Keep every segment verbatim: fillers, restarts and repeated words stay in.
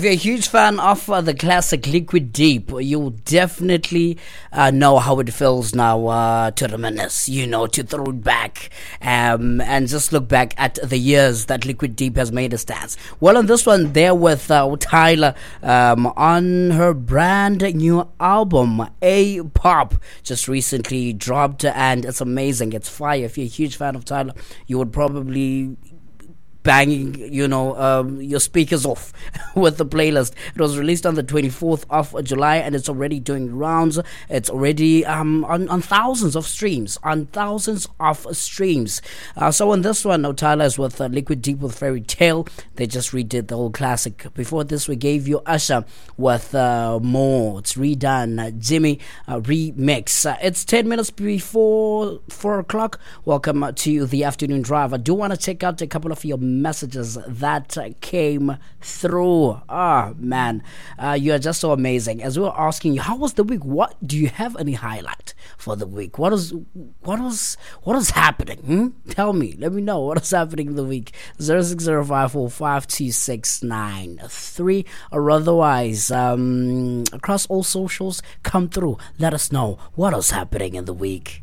If you're a huge fan of uh, the classic Liquid Deep, you'll definitely uh, know how it feels now uh, to reminisce, you know, to throw it back um, and just look back at the years that Liquid Deep has made a stance. Well, on this one, they're with uh, Tyla um, on her brand new album, A Pop, just recently dropped, and it's amazing. It's fire. If you're a huge fan of Tyla, you would probably banging, you know, um, your speakers off with the playlist. It was released on the twenty-fourth of July, and it's already doing rounds. It's already um, on, on thousands of streams, on thousands of streams. Uh, so on this one, Tyla is with uh, Liquid Deep with Fairy Tale. They just redid the whole classic. Before this, we gave you Usher with uh, More. It's redone. Uh, Jimmy uh, remix. Uh, it's ten minutes before four o'clock. Welcome uh, to the afternoon drive. I do want to check out a couple of your messages that came through. Ah, man, uh, you are just so amazing. As we were asking you, how was the week? What do you have any highlight for the week? What is what was what is happening? Hmm? Tell me. Let me know what is happening in the week. Zero six zero five four five two six nine three, or otherwise um, across all socials. Come through. Let us know what is happening in the week.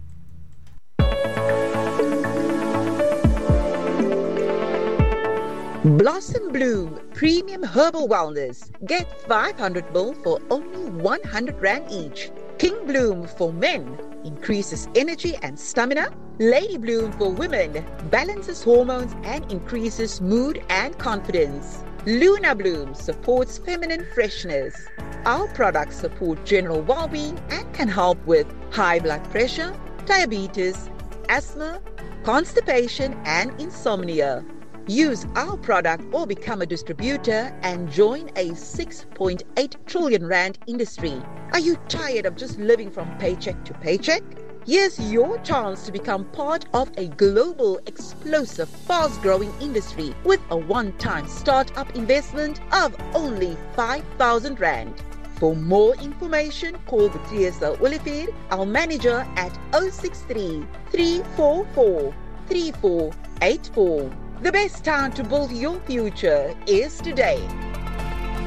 Blossom Bloom Premium Herbal Wellness. Get five hundred mil for only one hundred rand each. King Bloom for men increases energy and stamina. Lady Bloom for women balances hormones and increases mood and confidence. Luna Bloom supports feminine freshness. Our products support general well-being and can help with high blood pressure, diabetes, asthma, constipation, and insomnia. Use our product or become a distributor and join a six point eight trillion rand industry. Are you tired of just living from paycheck to paycheck? Here's your chance to become part of a global, explosive, fast-growing industry with a one-time start-up investment of only five thousand rand. For more information, call the T S L Olivier, our manager, at zero six three, three four four, three four eight four. The best time to build your future is today.